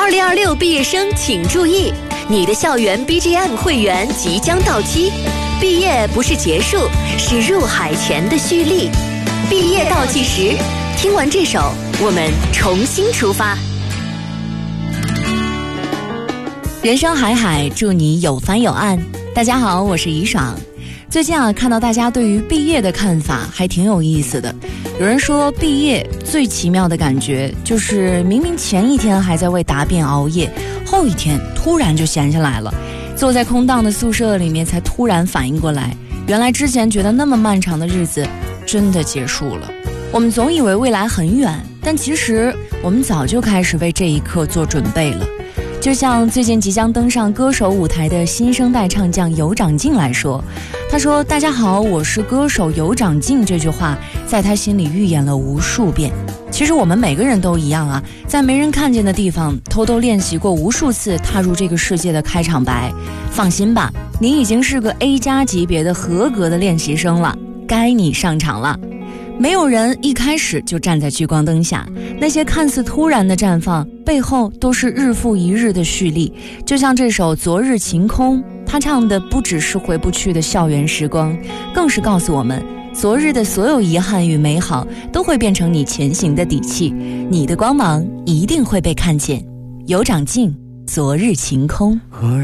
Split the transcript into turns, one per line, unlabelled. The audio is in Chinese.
2026毕业生请注意，你的校园 BGM 会员即将到期。毕业不是结束，是入海前的蓄力。毕业倒计时，听完这首，我们重新出发。人生海海，祝你有帆有岸。大家好，我是怡爽。最近看到大家对于毕业的看法还挺有意思的。有人说毕业最奇妙的感觉就是明明前一天还在为答辩熬夜，后一天突然就闲下来了，坐在空荡的宿舍里面才突然反应过来，原来之前觉得那么漫长的日子真的结束了。我们总以为未来很远，但其实我们早就开始为这一刻做准备了。就像最近即将登上歌手舞台的新生代唱将尤长靖来说，他说大家好，我是歌手尤长靖，这句话在他心里预演了无数遍。其实我们每个人都一样在没人看见的地方偷偷练习过无数次踏入这个世界的开场白。放心吧，你已经是个 A+ 级别的合格的练习生了，该你上场了。没有人一开始就站在聚光灯下，那些看似突然的绽放背后都是日复一日的蓄力。就像这首《昨日晴空》，他唱的不只是回不去的校园时光，更是告诉我们昨日的所有遗憾与美好都会变成你前行的底气，你的光芒一定会被看见。尤长靖，昨日晴空。